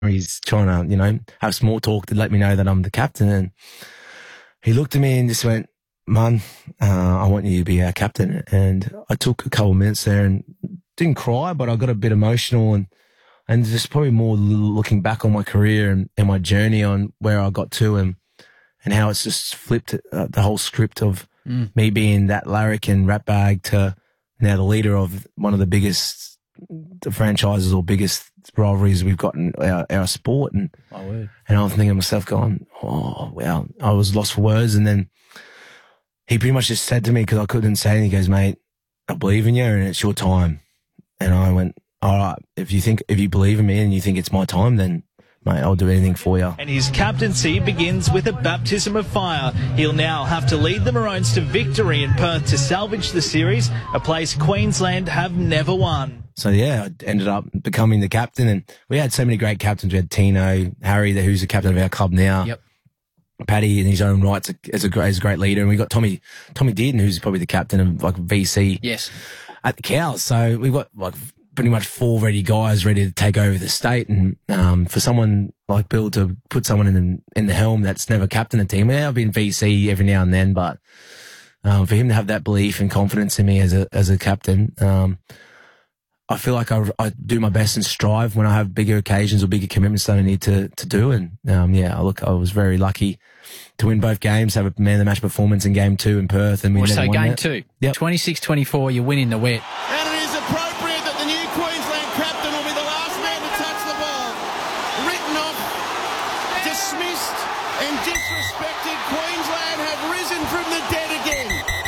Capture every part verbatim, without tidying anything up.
He's trying to, you know, have small talk to let me know that I'm the captain. And he looked at me and just went, "Man, uh, I want you to be our captain." And I took a couple of minutes there and didn't cry, but I got a bit emotional and, and just probably more looking back on my career and, and my journey on where I got to and, and how it's just flipped uh, the whole script of mm. me being that larrikin rat bag to now the leader of one of the biggest the franchises or biggest rivalries we've got in our, our sport. And, My word. and I was thinking to myself going, oh, wow, I was lost for words. And then he pretty much just said to me, because I couldn't say anything, he goes, "Mate, I believe in you and it's your time." And I went, "All right, if you think, if you believe in me and you think it's my time, then mate, I'll do anything for you." And his captaincy begins with a baptism of fire. He'll now have to lead the Maroons to victory in Perth to salvage the series, a place Queensland have never won. So, yeah, I ended up becoming the captain, and we had so many great captains. We had Tino, Harry, who's the captain of our club now. Yep. Paddy, in his own rights, is a great, is a great leader. And we got Tommy Tommy Dearden, who's probably the captain of like V C yes. at the Cows. So we've got like pretty much four ready guys ready to take over the state. And um, for someone like Bill to put someone in the, in the helm that's never captained a team, yeah, I've been V C every now and then, but um, for him to have that belief and confidence in me as a as a captain, um, I feel like I, I do my best and strive when I have bigger occasions or bigger commitments that I need to to do. And um, yeah, look, I was very lucky to win both games, have a man of the match performance in game two in Perth, and we well, never so won game that. two, yep. twenty-six twenty-four, you win in the wet. And it is appropriate that the new Queensland captain will be the last man to touch the ball. Written off, dismissed and disrespected. Queensland have risen from the dead again.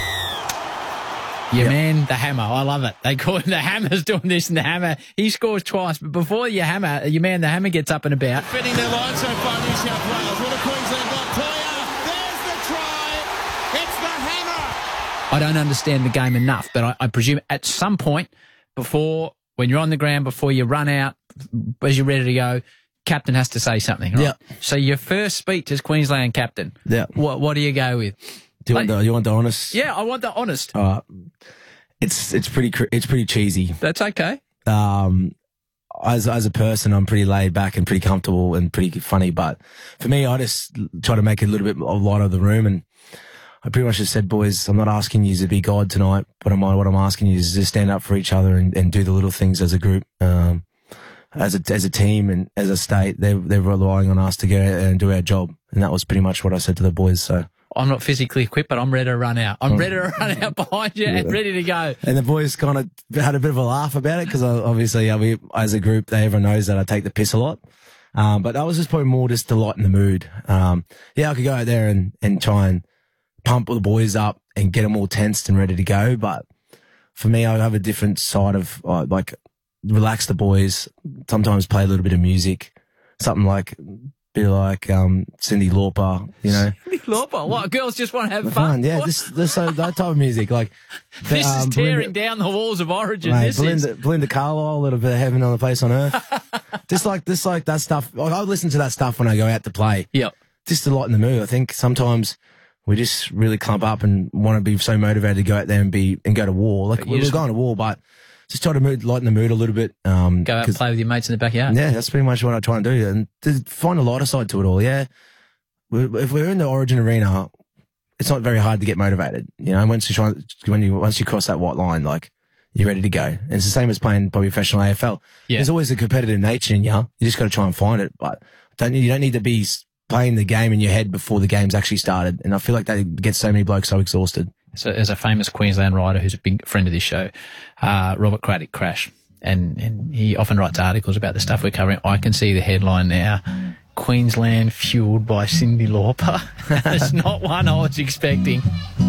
Your yep. man, the Hammer. I love it. They call him the Hammer's doing this, and the Hammer, he scores twice. But before your Hammer, your man, the Hammer, gets up and about. Defending their line so far, New South Wales. What a Queensland got. Toya, there's the try. It's the Hammer. I don't understand the game enough, but I, I presume at some point before, when you're on the ground, before you run out, as you're ready to go, captain has to say something, right? Yeah. So your first speech as Queensland captain, Yeah. what, what do you go with? Do you, Like, want the, you want the honest? Yeah, I want the honest. All right. It's it's pretty cr- it's pretty cheesy. That's okay. Um, as as a person, I'm pretty laid back and pretty comfortable and pretty funny. But for me, I just try to make it a little bit a lot of the room. And I pretty much just said, boys, I'm not asking you to be God tonight, but I'm, what I'm asking you is to stand up for each other and, and do the little things as a group, um, as a as a team and as a state. They they're relying on us to go out and do our job, and that was pretty much what I said to the boys. So. I'm not physically equipped, but I'm ready to run out. I'm ready to run out behind you yeah. and ready to go. And the boys kind of had a bit of a laugh about it because obviously uh, we, as a group, they, everyone knows that I take the piss a lot. Um, but that was just probably more just to lighten the mood. Um, yeah, I could go out there and, and try and pump the boys up and get them all tensed and ready to go. But for me, I have a different side of uh, like relax the boys, sometimes play a little bit of music, something like... Be like um, Cyndi Lauper, you know. Cyndi Lauper? What? Girls just want to have fun? fun. Yeah, what? this, this uh, that type of music. Like This um, is tearing Belinda, down the walls of Origin. mate, this Belinda, is. Belinda Carlisle, a little bit of heaven on the place on earth. just like this, like that stuff. Like, I listen to that stuff when I go out to play. Yep. Just to lighten the mood. I think sometimes we just really clump up and want to be so motivated to go out there and be and go to war. Like we're just, going to war, but just try to mood, lighten the mood a little bit. Um, go out and play with your mates in the backyard. Yeah, that's pretty much what I try and do, and to find a lighter side to it all. Yeah, if we're in the Origin arena, it's not very hard to get motivated. You know, once you try, when you once you cross that white line, like you're ready to go. And it's the same as playing probably professional A F L. Yeah. There's always a competitive nature in you. You just got to try and find it, but don't you don't need to be playing the game in your head before the game's actually started. And I feel like that gets so many blokes so exhausted. So, as a famous Queensland writer who's a big friend of this show, uh, Robert Craddock Crash, and, and he often writes articles about the stuff we're covering. I can see the headline now, Queensland fueled by Cyndi Lauper. That's not one I was expecting.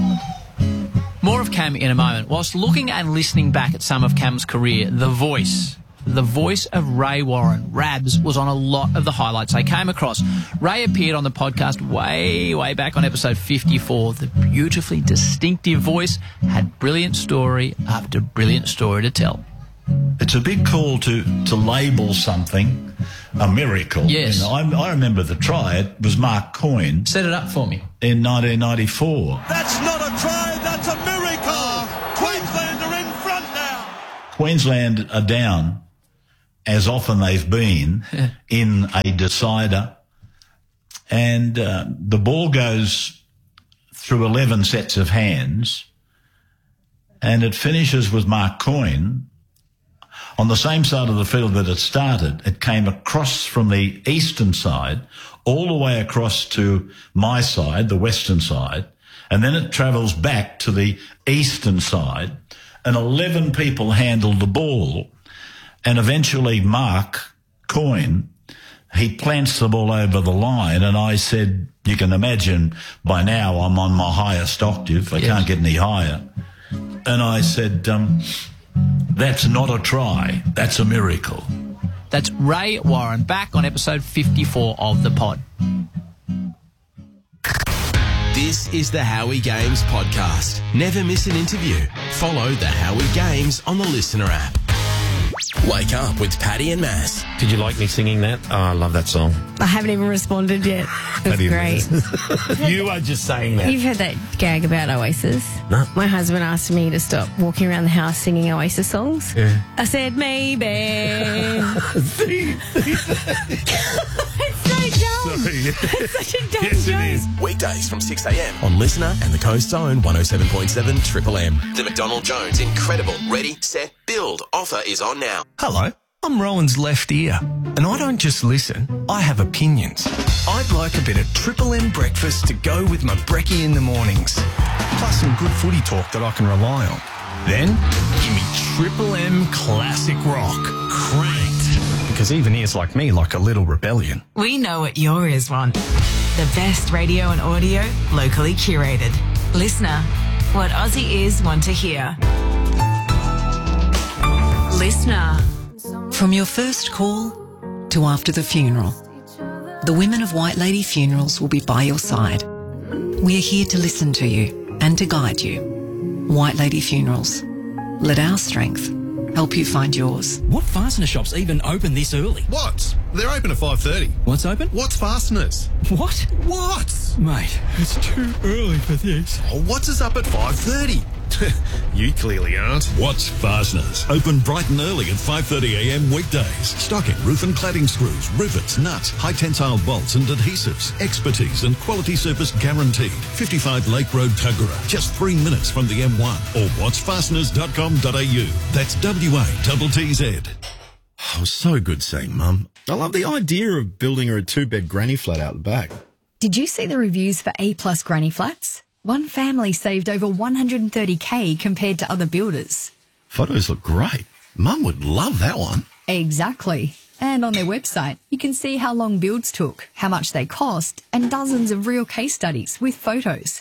More of Cam in a moment. Whilst looking and listening back at some of Cam's career, the voice... The voice of Ray Warren, Rabs, was on a lot of the highlights I came across. Ray appeared on the podcast way, way back on episode fifty-four. The beautifully distinctive voice had brilliant story after brilliant story to tell. It's a big call to, to label something a miracle. Yes. You know, I, I remember the try. It was Mark Coyne. Set it up for me. In nineteen ninety-four. That's not a try, that's a miracle. Queensland are in front now. Queensland are down as often they've been in a decider. And uh, the ball goes through eleven sets of hands, and it finishes with Mark Coyne on the same side of the field that it started. It came across from the eastern side all the way across to my side, the western side, and then it travels back to the eastern side, and eleven people handled the ball, and eventually Mark Coyne, he plants the ball over the line, and I said, you can imagine by now I'm on my highest octave. I yes. can't get any higher. And I said, um, that's not a try. That's a miracle. That's Ray Warren back on episode fifty-four of the pod. This is the Howie Games podcast. Never miss an interview. Follow the Howie Games on the Listener app. Wake up with Paddy and Mass. Did you like me singing that? Oh, I love that song. I haven't even responded yet. It's great. You are just saying that. You've heard that gag about Oasis? No. My husband asked me to stop walking around the house singing Oasis songs. Yeah. I said, maybe. It's so dumb. Sorry. It's such a dumb Yes, joke. it is. Weekdays from six a.m. on Listener and the Coast's Own one oh seven point seven Triple M. The McDonald Jones Incredible Ready, Set, Build offer is on now. Hello, I'm Rowan's left ear, and I don't just listen, I have opinions. I'd like a bit of Triple M breakfast to go with my brekkie in the mornings, plus some good footy talk that I can rely on. Then, give me Triple M Classic Rock, cranked, because even ears like me like a little rebellion. We know what your ears want. The best radio and audio, locally curated. Listener, what Aussie ears want to hear. Listener. From your first call to after the funeral, the women of White Lady Funerals will be by your side. We are here to listen to you and to guide you. White Lady Funerals. Let our strength help you find yours. What fastener shops even open this early? What? They're open at five thirty. What's open? What's Fasteners? What? What? Mate, it's too early for this. Oh, what's us up at five thirty? You clearly aren't. What's Fasteners? Open bright and early at five thirty a.m. weekdays. Stocking roof and cladding screws, rivets, nuts, high tensile bolts and adhesives. Expertise and quality service guaranteed. fifty-five Lake Road, Tuggerah. Just three minutes from the M one. Or whats fasteners dot com dot a u. That's W A T T Z. Oh, so good seeing Mum. I love the idea of building her a two-bed granny flat out the back. Did you see the reviews for A-plus granny flats? One family saved over one hundred thirty thousand compared to other builders. Photos look great. Mum would love that one. Exactly. And on their website, you can see how long builds took, how much they cost, and dozens of real case studies with photos.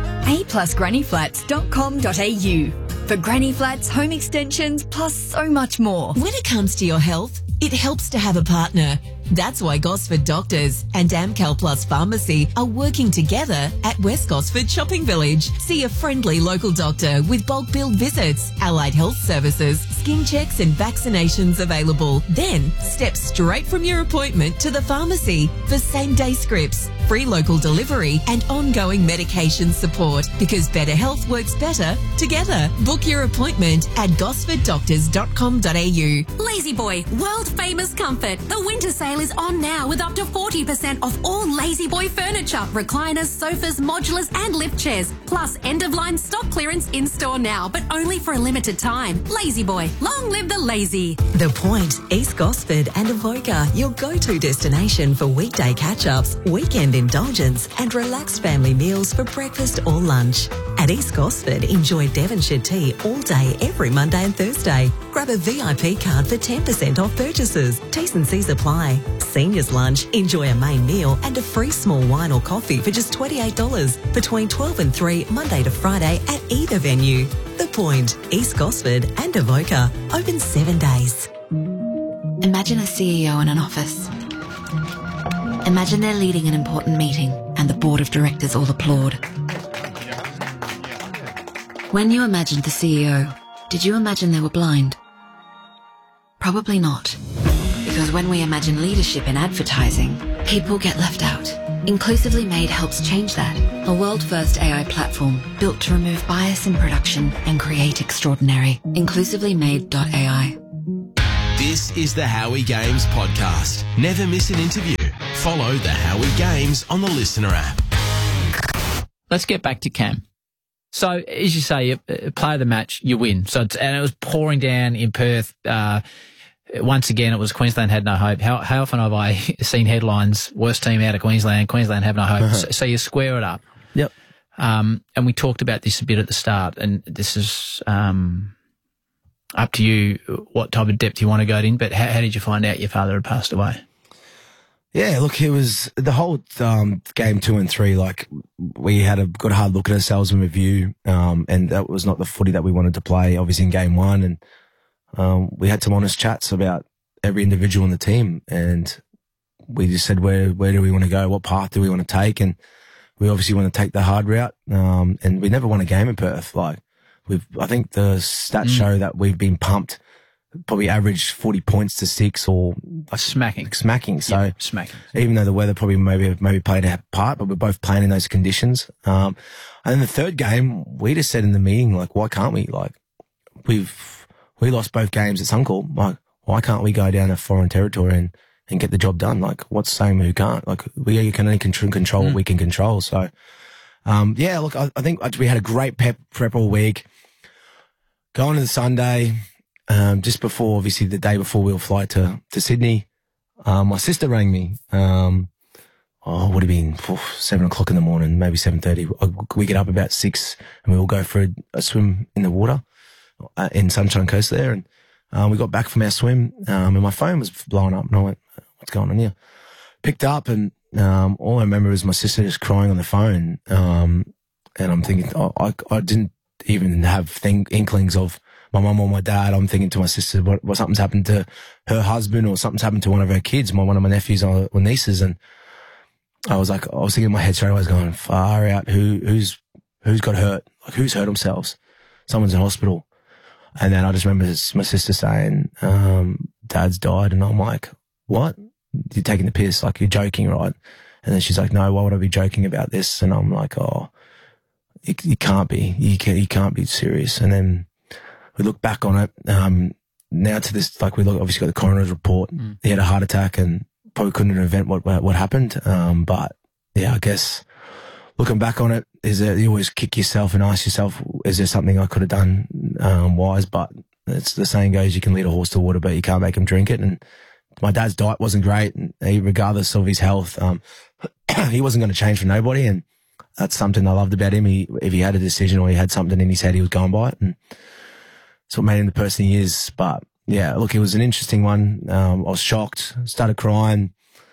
a plus granny flats dot com dot a u for granny flats, home extensions, plus so much more. When it comes to your health, it helps to have a partner. That's why Gosford Doctors and Amcal Plus Pharmacy are working together at West Gosford Shopping Village. See a friendly local doctor with bulk billed visits, allied health services, skin checks and vaccinations available. Then step straight from your appointment to the pharmacy for same-day scripts, free local delivery and ongoing medication support, because better health works better together. Book your appointment at gosford doctors dot com dot a u. Lazy Boy, world famous comfort. The winter sale is on now with up to forty percent off all Lazy Boy furniture, recliners, sofas, modulars and lift chairs. Plus end-of-line stock clearance in-store now, but only for a limited time. Lazy Boy, long live the lazy. The Point, East Gosford and Avoca, your go-to destination for weekday catch-ups, weekend indulgence and relaxed family meals for breakfast or lunch. At East Gosford, enjoy Devonshire tea all day every Monday and Thursday. Grab a V I P card for ten percent off purchases. T's and C's apply. Seniors lunch, enjoy a main meal and a free small wine or coffee for just twenty-eight dollars between twelve and three, Monday to Friday at either venue. The Point, East Gosford and Avoca, open seven days. Imagine a C E O in an office. Imagine they're leading an important meeting and the board of directors all applaud. When you imagined the C E O, did you imagine they were blind? Probably not. Because when we imagine leadership in advertising, people get left out. Inclusively Made helps change that. A world-first A I platform built to remove bias in production and create extraordinary. inclusively made dot a i. This is the Howie Games podcast. Never miss an interview. Follow the Howie Games on the Listener app. Let's get back to Cam. So, as you say, you uh, play the match, you win. So, it's, and it was pouring down in Perth. Uh, once again, it was Queensland had no hope. How, how often have I seen headlines, worst team out of Queensland, Queensland have no hope. so, so you square it up. Yep. Um, and we talked about this a bit at the start, and this is um, up to you what type of depth you want to go in, but how, how did you find out your father had passed away? Yeah, look, it was the whole um, game two and three, like we had a good hard look at ourselves and review, um, and that was not the footy that we wanted to play, obviously, in game one. And um, we had some honest chats about every individual in the team, and we just said, where where do we want to go? What path do we want to take? And we obviously want to take the hard route, um, and we never won a game in Perth. Like, we've, I think the stats mm. show that we've been pumped, probably averaged forty points to six or like smacking, smacking. So yeah, smacking. Even though the weather probably maybe maybe played a part, but we're both playing in those conditions. Um, and then the third game, we just said in the meeting, like, why can't we? Like, we've we lost both games at Suncorp. Like, why can't we go down to foreign territory and and get the job done? Like, what's saying who can't? Like, we can only control, control mm. what we can control. So, um, yeah, look, I, I think we had a great pep prep all week. Going to the Sunday. Um, just before, obviously, the day before we'll fly to, to Sydney, um, my sister rang me. Um, oh, it would have been oh, seven o'clock in the morning, maybe seven thirty. We get up about six and we all go for a, a swim in the water uh, in Sunshine Coast there. And um, we got back from our swim, um, and my phone was blowing up. And I went, what's going on here? Picked up, and um, all I remember is my sister just crying on the phone. Um, and I'm thinking, oh, I, I didn't even have thing, inklings of my mum or my dad. I'm thinking to my sister, what, what something's happened to her husband or something's happened to one of her kids, my, one of my nephews or, or nieces. And I was like, I was thinking in my head straight away, I was going, far out, who, who's, who's got hurt? Like, who's hurt themselves? Someone's in hospital. And then I just remember my sister saying, um, Dad's died. And I'm like, what? You're taking the piss, like, you're joking, right? And then she's like, no, why would I be joking about this? And I'm like, oh, you, you can't be, you can't, you can't be serious. And then we look back on it, um, now to this, like, we look, obviously got the coroner's report. Mm. He had a heart attack and probably couldn't invent what, what, what happened. Um, but yeah, I guess looking back on it, is that you always kick yourself and ask yourself, is there something I could have done, um, wise? But it's the saying goes, you can lead a horse to water, but you can't make him drink it. And my dad's diet wasn't great. And he, regardless of his health, um, he wasn't going to change for nobody. And that's something I loved about him. He, if he had a decision or he had something in his head, he was going by it. And it's what made him the person he is. But yeah, look, it was an interesting one. Um, I was shocked, started crying,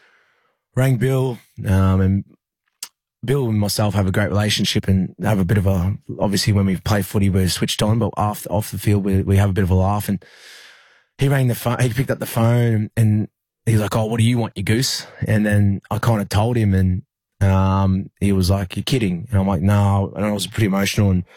rang Bill, um, and Bill and myself have a great relationship and have a bit of a, obviously when we play footy, we're switched on, but off, off the field, we, we have a bit of a laugh. And he rang the phone, he picked up the phone and he was like, oh, what do you want, you goose? And then I kind of told him, and um, he was like, you're kidding. And I'm like, no. And I was pretty emotional and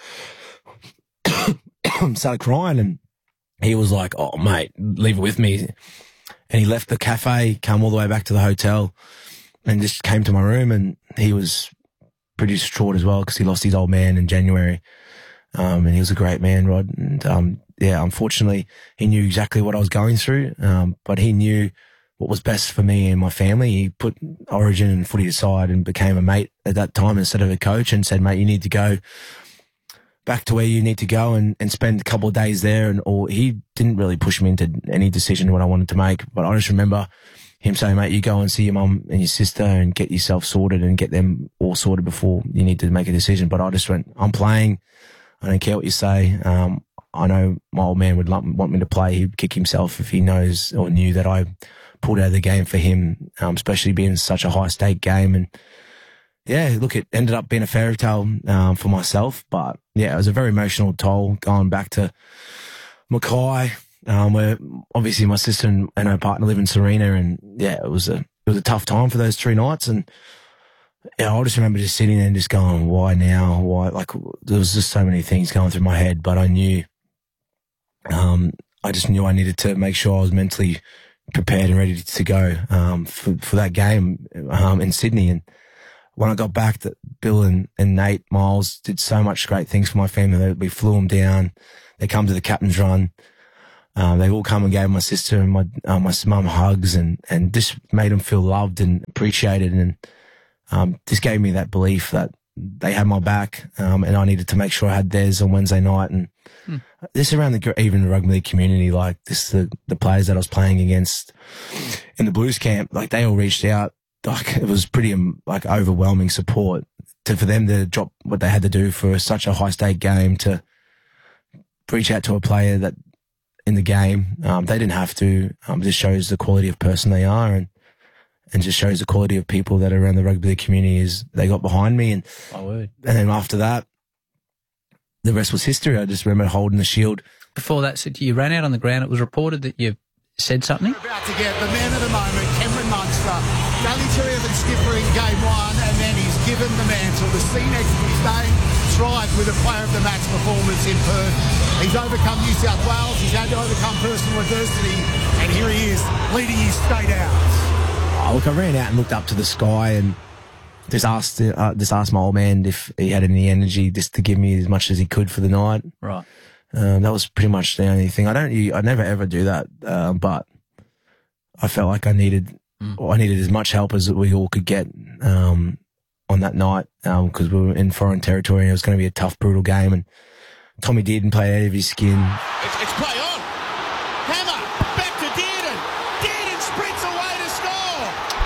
started crying, and he was like, oh, mate, leave it with me. And he left the cafe, came all the way back to the hotel and just came to my room, and he was pretty distraught as well because he lost his old man in January. Um, and he was a great man, Rod. And, um, yeah, unfortunately, he knew exactly what I was going through, um, but he knew what was best for me and my family. He put Origin and footy aside and became a mate at that time instead of a coach, and said, mate, you need to go back to where you need to go and, and spend a couple of days there. And or he didn't really push me into any decision what I wanted to make, but I just remember him saying, mate, you go and see your mum and your sister and get yourself sorted and get them all sorted before you need to make a decision. But I just went, I'm playing. I don't care what you say. Um, I know my old man would want me to play. He'd kick himself if he knows or knew that I pulled out of the game for him, um, especially being such a high stake game. And yeah, look, it ended up being a fairy tale um, for myself. But yeah, it was a very emotional toll going back to Mackay, um, where obviously my sister and, and her partner live in Serena. And yeah, it was a, it was a tough time for those three nights. And yeah, I just remember just sitting there and just going, why now? Why? Like, there was just so many things going through my head, but I knew, um, I just knew I needed to make sure I was mentally prepared and ready to go, um, for, for that game, um, in Sydney. And when I got back, that Bill and, and Nate Miles did so much great things for my family. They, we flew them down. They come to the captain's run. Um, they all come and gave my sister and my uh, my mum hugs and, and just made them feel loved and appreciated, and um, just gave me that belief that they had my back, um, and I needed to make sure I had theirs on Wednesday night. And hmm. this around the even the rugby league community, like this, the the players that I was playing against in the Blues camp, like they all reached out. Like it was pretty um, like overwhelming support to for them to drop what they had to do for such a high stake game to reach out to a player that in the game. Um, they didn't have to. Um, just shows the quality of person they are, and and just shows the quality of people that are around the rugby league community. Is they got behind me, and my word. And then after that, the rest was history. I just remember holding the shield. Before that, so you ran out on the ground. It was reported that you said something. We're about to get the man of the moment, Cameron Munster. Daly Cherry-Evans skipper in game one, and then he's given the mantle. The C next to his name thrived with a player of the match performance in Perth. He's overcome New South Wales. He's had to overcome personal adversity, and here he is leading his state out. Oh, look, I ran out and looked up to the sky and just asked uh, just asked my old man if he had any energy just to give me as much as he could for the night. Right. Um, that was pretty much the only thing. I don't. I never ever do that, uh, but I felt like I needed. Mm. I needed as much help as we all could get um, on that night because um, we were in foreign territory and it was going to be a tough, brutal game. And Tommy Dearden played out of his skin. It's, it's play on. Hammer back to Dearden. Dearden sprints away to score.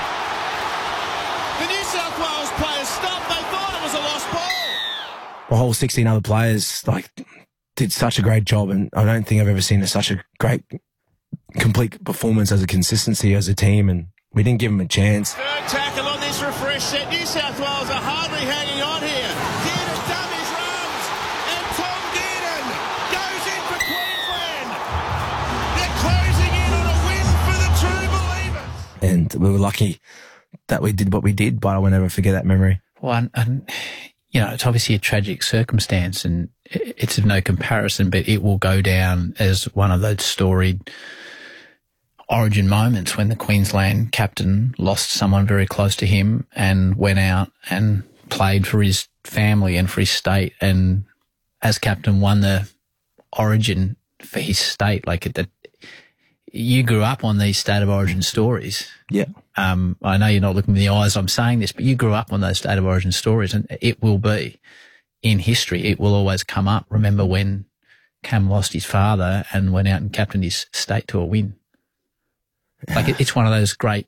The New South Wales players stopped. They thought it was a lost ball. The whole sixteen other players like did such a great job, and I don't think I've ever seen such a great, complete performance as a consistency as a team, and we didn't give them a chance. Third tackle on this refresh set. New South Wales are hardly hanging on here. Dearden dummies runs, and Tom Dearden goes in for Queensland. They're closing in on a win for the true believers. And we were lucky that we did what we did, but I will never forget that memory. Well, and, and you know, it's obviously a tragic circumstance, and it's of no comparison, but it will go down as one of those storied Origin moments when the Queensland captain lost someone very close to him and went out and played for his family and for his state, and as captain won the Origin for his state. Like that, you grew up on these State of Origin stories. Yeah. Um, I know you're not looking in the eyes I'm saying this, but you grew up on those State of Origin stories, and it will be in history. It will always come up. Remember when Cam lost his father and went out and captained his state to a win. Like it, it's one of those great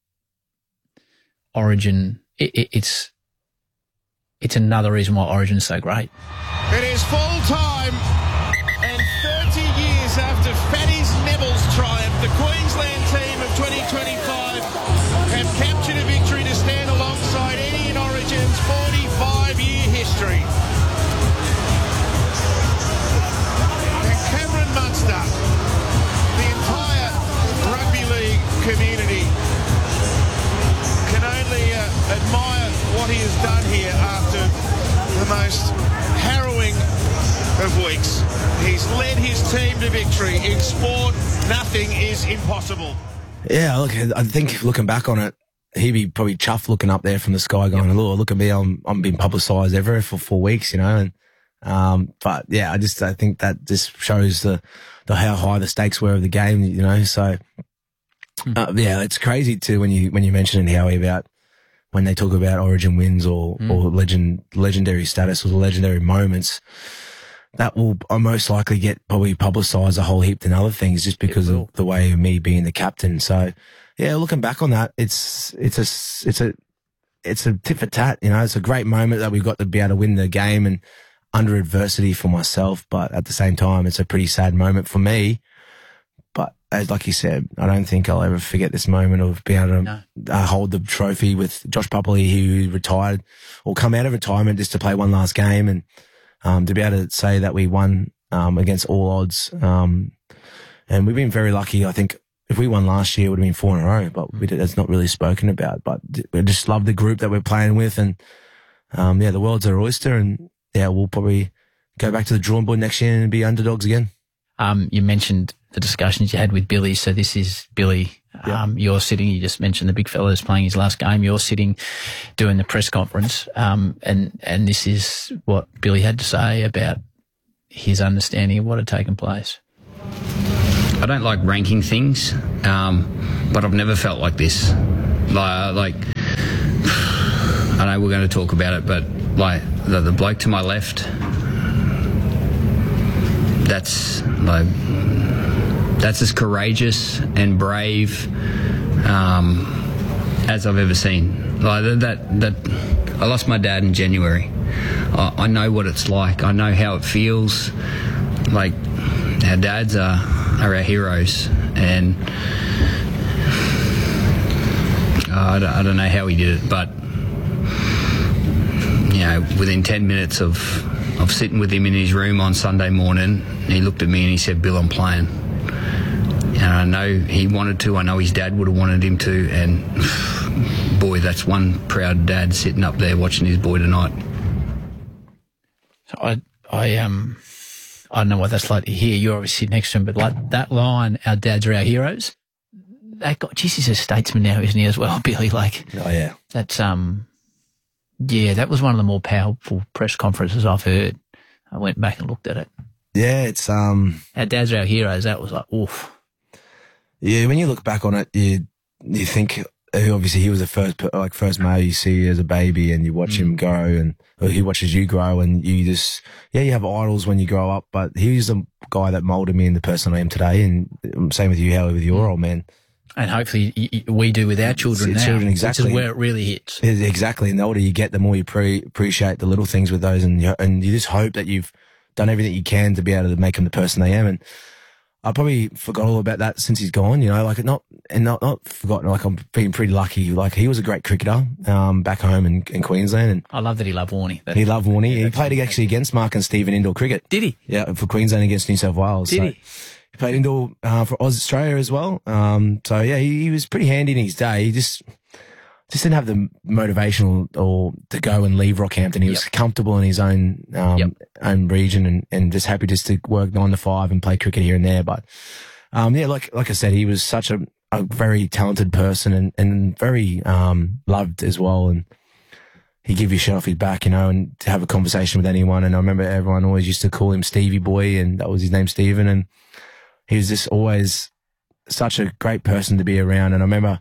Origin. It, it, it's it's another reason why Origin's so great. It is full time, and thirty years after Fatty's Neville's triumph, the Queensland team of twenty twenty-five have captured a victory to stand alongside Eddie in Origin's forty-five year history. And Cameron Munster, the entire rugby league community can only uh, admire what he has done here after the most harrowing of weeks. He's led his team to victory. In sport, nothing is impossible. Yeah, look, I think looking back on it, he'd be probably chuffed looking up there from the sky going, yep. Look, look at me, I'm I'm being publicised everywhere for four weeks, you know. And um, but yeah, I just I think that just shows the the how high the stakes were of the game, you know. So uh, yeah, it's crazy too when you when you mention it, Howie, about when they talk about Origin wins or mm. or legend legendary status or the legendary moments. That will most likely get probably publicised a whole heap than other things just because of the way of me being the captain. So, yeah, looking back on that, it's it's a it's a it's a tit for tat. You know, it's a great moment that we got to be able to win the game and under adversity for myself. But at the same time, it's a pretty sad moment for me. But as like you said, I don't think I'll ever forget this moment of being able to no. uh, hold the trophy with Josh Papali, who retired or come out of retirement just to play one last game and. Um, to be able to say that we won um, against all odds. Um, and we've been very lucky. I think if we won last year, it would have been four in a row, but we did, it's not really spoken about. But we just love the group that we're playing with. And, um, yeah, the world's our oyster. And, yeah, we'll probably go back to the drawing board next year and be underdogs again. Um, you mentioned the discussions you had with Billy. So this is Billy. Um, you're sitting, you just mentioned the big fella is playing his last game. You're sitting doing the press conference. Um, and, and this is what Billy had to say about his understanding of what had taken place. I don't like ranking things, um, but I've never felt like this. Like, like I know we're going to talk about it, but like the, the bloke to my left, that's like that's as courageous and brave um, as I've ever seen. Like that, that I lost my dad in January. I, I know what it's like. I know how it feels. Like our dads are, are our heroes, and uh, I, don't, I don't know how he did it, but you know, within ten minutes of of sitting with him in his room on Sunday morning, he looked at me and he said, "Bill, I'm playing." And I know he wanted to. I know his dad would have wanted him to, and boy, that's one proud dad sitting up there watching his boy tonight. I, I, um, I don't know what that's like to hear. You're obviously next to him, but like that line, "Our dads are our heroes." That guy, geez, he's a statesman now, isn't he, as well, Billy? Like, oh yeah, that's um, yeah, that was one of the more powerful press conferences I've heard. I went back and looked at it. Yeah, it's um, "Our dads are our heroes." That was like, oof. Yeah, when you look back on it, you you think obviously he was the first like first male you see as a baby, and you watch mm. him grow, and or he watches you grow, and you just yeah you have idols when you grow up. But he's the guy that molded me in the person I am today, and same with you, Howie, with your old man. And hopefully we do with our children now, children, exactly. Which is where it really hits. Exactly, and the older you get, the more you pre- appreciate the little things with those, and you, and you just hope that you've done everything you can to be able to make them the person they am. And I probably forgot all about that since he's gone, you know, like not, and not, not forgotten, like I'm being pretty lucky. Like he was a great cricketer, um, back home in, in Queensland. And I love that he loved Warnie. That he loved Warnie. Yeah, he played actually against Mark and Steve in indoor cricket. Did he? Yeah, for Queensland against New South Wales. Did so he? He played indoor, uh, for Oz Australia as well. Um, so yeah, he, he was pretty handy in his day. He just, just didn't have the motivational or to go and leave Rockhampton. He was yep. comfortable in his own, um, yep. own region, and, and just happy just to work nine to five and play cricket here and there. But, Um, yeah, like, like I said, he was such a, a very talented person, and, and very, um, loved as well. And he'd give you shit off his back, you know, and to have a conversation with anyone. And I remember everyone always used to call him Stevie Boy, and that was his name, Stephen. And he was just always such a great person to be around. And I remember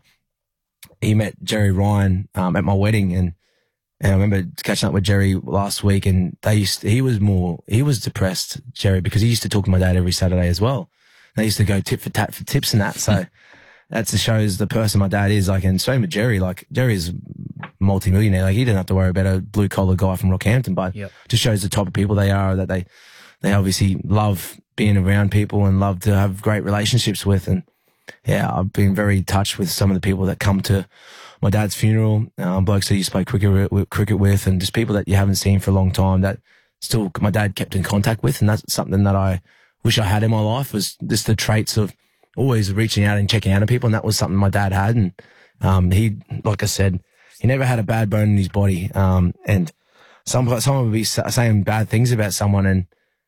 he met Jerry Ryan, um, at my wedding, and, and I remember catching up with Jerry last week, and they used to, he was more, he was depressed, Jerry, because he used to talk to my dad every Saturday as well. They used to go tit for tat for tips and that. So that shows the person my dad is. Like, and same with Jerry. Like, Jerry's multi-millionaire. Like, he didn't have to worry about a blue collar guy from Rockhampton, but yep. just shows the type of people they are, that they, they obviously love being around people and love to have great relationships with. And yeah, I've been very touched with some of the people that come to my dad's funeral, um, blokes that used to play cricket with, cricket with, and just people that you haven't seen for a long time that still my dad kept in contact with. And that's something that I wish I had in my life, was just the traits of always reaching out and checking out on people. And that was something my dad had. And, um, he, like I said, he never had a bad bone in his body. Um, and some, someone would be saying bad things about someone, and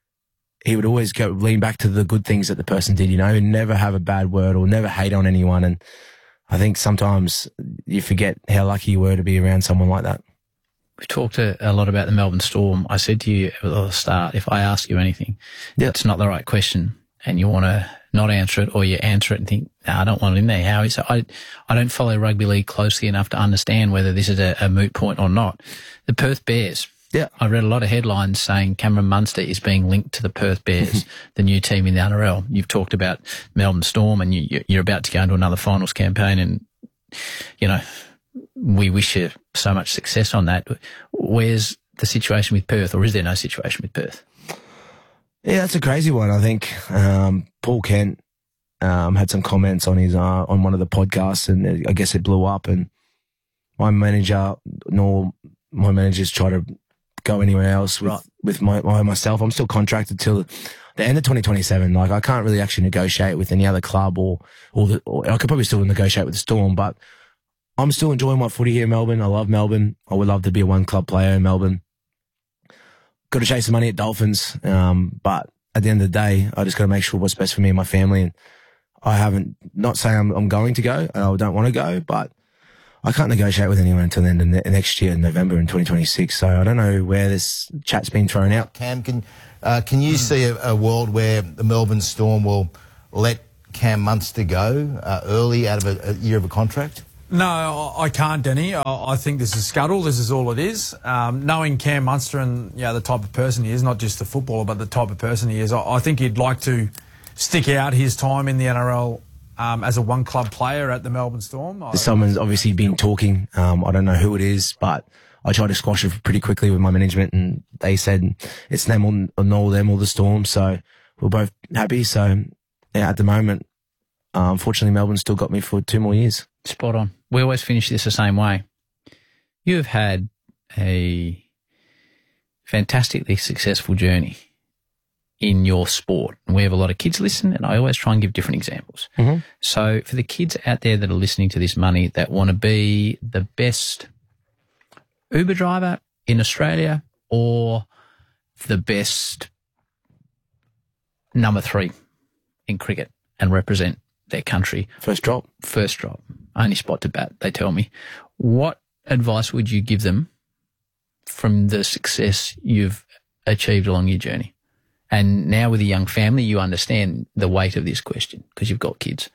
he would always go lean back to the good things that the person did, you know, and never have a bad word or never hate on anyone. And I think sometimes you forget how lucky you were to be around someone like that. We talked a, a lot about the Melbourne Storm. I said to you at the start, if I ask you anything, yep. that's not the right question, and you want to not answer it, or you answer it and think, no, I don't want it in there. How is it? I, I don't follow rugby league closely enough to understand whether this is a, a moot point or not. The Perth Bears. Yeah. I read a lot of headlines saying Cameron Munster is being linked to the Perth Bears, the new team in the N R L. You've talked about Melbourne Storm, and you, you're about to go into another finals campaign, and, you know, we wish you so much success on that. Where's the situation with Perth, or is there no situation with Perth? Yeah, that's a crazy one. I think um, Paul Kent um, had some comments on his uh, on one of the podcasts, and I guess it blew up. And my manager, nor my managers, try to go anywhere else with, right. with my, my myself. I'm still contracted till the end of twenty twenty-seven. Like, I can't really actually negotiate with any other club, or or, the, or I could probably still negotiate with the Storm, but I'm still enjoying my footy here in Melbourne. I love Melbourne. I would love to be a one club player in Melbourne. Got to chase the money at Dolphins. Um, but at the end of the day, I just got to make sure what's best for me and my family. And I haven't, not saying I'm, I'm going to go, and I don't want to go, but I can't negotiate with anyone until the end of ne- next year in November in twenty twenty-six. So I don't know where this chat's been thrown out. Cam, can, uh, can you see a, a world where the Melbourne Storm will let Cam Munster go uh, early out of a, a year of a contract? No, I I can't, Denny. I, I think this is scuttle. This is all it is. Um, knowing Cam Munster and you know, the type of person he is, not just the footballer, but the type of person he is, I, I think he'd like to stick out his time in the N R L um, as a one-club player at the Melbourne Storm. I, Someone's obviously been talking. Um, I don't know who it is, but I tried to squash it pretty quickly with my management, and they said it's them or, or no them or the Storm. So we're both happy. So yeah, at the moment, uh, unfortunately, Melbourne still got me for two more years. Spot on. We always finish this the same way. You have had a fantastically successful journey in your sport. And we have a lot of kids listen, and I always try and give different examples. Mm-hmm. So for the kids out there that are listening to this money that want to be the best Uber driver in Australia or the best number three in cricket and represent their country. First drop. First drop. Only spot to bat, they tell me. What advice would you give them from the success you've achieved along your journey? And now with a young family, you understand the weight of this question because you've got kids.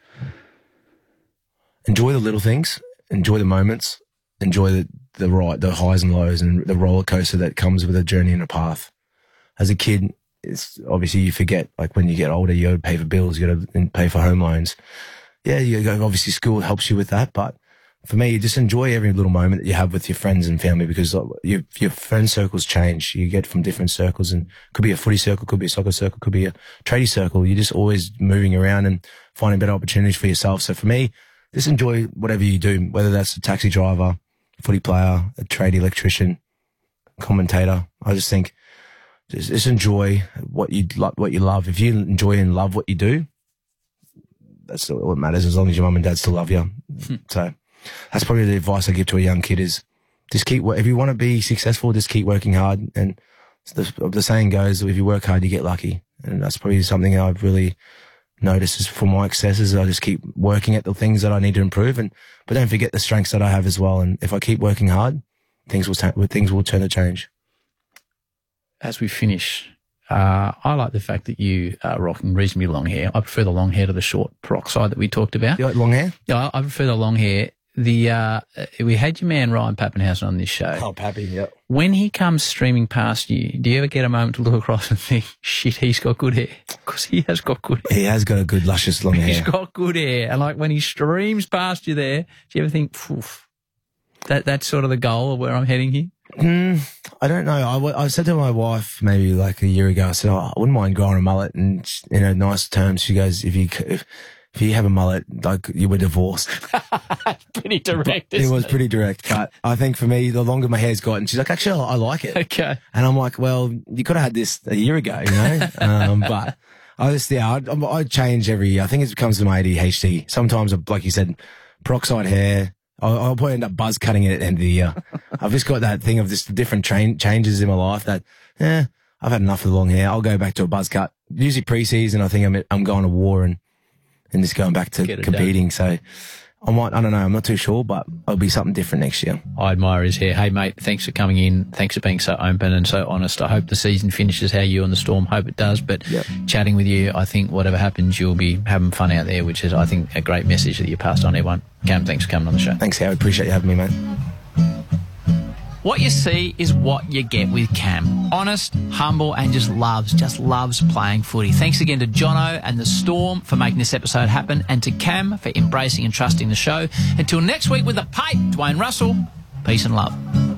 Enjoy the little things. Enjoy the moments. Enjoy the, the right, the highs and lows and the roller coaster that comes with a journey and a path. As a kid, it's obviously you forget, like when you get older, you got to pay for bills, you got to pay for home loans. Yeah, you go, obviously school helps you with that, but for me, you just enjoy every little moment that you have with your friends and family because your your friend circles change. You get from different circles, and could be a footy circle, could be a soccer circle, could be a tradie circle. You're just always moving around and finding better opportunities for yourself. So for me, just enjoy whatever you do, whether that's a taxi driver, footy player, a tradie electrician, commentator. I just think just, just enjoy what you lo- what you love. If you enjoy and love what you do, that's all that matters, as long as your mum and dad still love you. So that's probably the advice I give to a young kid is just keep, if you want to be successful, just keep working hard. And the, the saying goes, if you work hard, you get lucky. And that's probably something I've really noticed is for my successes. I just keep working at the things that I need to improve, and but don't forget the strengths that I have as well. And if I keep working hard, things will, ta- things will turn to change. As we finish, Uh, I like the fact that you are rocking reasonably long hair. I prefer the long hair to the short peroxide that we talked about. You like long hair? Yeah, I, I prefer the long hair. The uh, we had your man Ryan Pappenhausen on this show. Oh, Pappy, yep. When he comes streaming past you, do you ever get a moment to look across and think, shit, he's got good hair? Because he has got good hair. He has got a good, luscious long hair. He's got good hair. And like when he streams past you there, do you ever think, poof, that, that's sort of the goal of where I'm heading here? Mm, I don't know. I, w- I said to my wife maybe like a year ago, I said, oh, I wouldn't mind growing a mullet. And in a nice terms, she goes, if you, if, if you have a mullet, like you were divorced. Pretty direct, It isn't was it? pretty direct. But I think for me, the longer my hair's gotten, she's like, actually, I like it. Okay. And I'm like, well, you could have had this a year ago, you know? um, but I just, yeah, I, I change every year. I think it comes to my A D H D. Sometimes, like you said, peroxide hair. I'll, I'll probably end up buzz cutting it at the end of the year. I've just got that thing of just different train changes in my life that, eh, I've had enough of the long hair. I'll go back to a buzz cut. Usually pre-season, I think I'm, I'm going to war and, and just going back to competing. Done. So I might, I don't know, I'm not too sure, but it'll be something different next year. I admire his hair. Hey, mate, thanks for coming in. Thanks for being so open and so honest. I hope the season finishes how you and the Storm hope it does. But yep. Chatting with you, I think whatever happens, you'll be having fun out there, which is, I think, a great message that you passed on everyone. Cam, thanks for coming on the show. Thanks, Howard. Appreciate you having me, mate. What you see is what you get with Cam. Honest, humble, and just loves, just loves playing footy. Thanks again to Jono and the Storm for making this episode happen, and to Cam for embracing and trusting the show. Until next week with the Pate, Dwayne Russell, peace and love.